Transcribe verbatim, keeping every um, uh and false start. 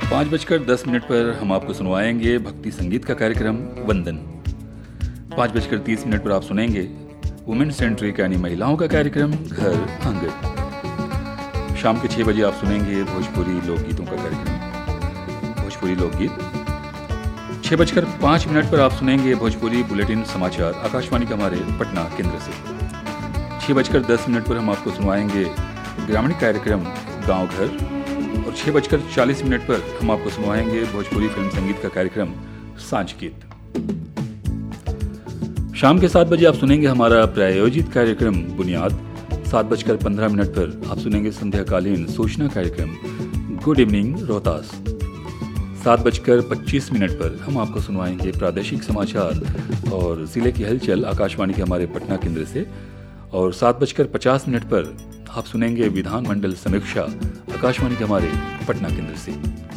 पाँच बजकर दस मिनट पर हम आपको सुनवाएंगे भक्ति संगीत का कार्यक्रम वंदन। पाँच बजकर तीस मिनट पर आप सुनेंगे वुमेन सेंट्रिक यानी महिलाओं का कार्यक्रम घर आंगन। शाम के छः बजे आप सुनेंगे भोजपुरी लोकगीतों का कार्यक्रम भोजपुरी लोकगीत। छः बजकर पाँच मिनट पर आप सुनेंगे भोजपुरी बुलेटिन समाचार आकाशवाणी के हमारे पटना केंद्र से। छः बजकर दस मिनट पर हम आपको सुनवाएंगे ग्रामीण कार्यक्रम गांव घर और छः बजकर चालीस मिनट पर हम आपको सुनवाएंगे भोजपुरी फिल्म संगीत का कार्यक्रम सांझ गीत। शाम के सात बजे आप सुनेंगे हमारा प्रायोजित कार्यक्रम बुनियाद। सात बजकर पंद्रह मिनट पर आप सुनेंगे संध्याकालीन सूचना कार्यक्रम गुड इवनिंग रोहतास। सात बजकर पच्चीस मिनट पर हम आपको सुनवाएंगे प्रादेशिक समाचार और जिले की हलचल आकाशवाणी के हमारे पटना केंद्र से। और सात बजकर पचास मिनट पर आप सुनेंगे विधानमंडल समीक्षा आकाशवाणी के हमारे पटना केंद्र से।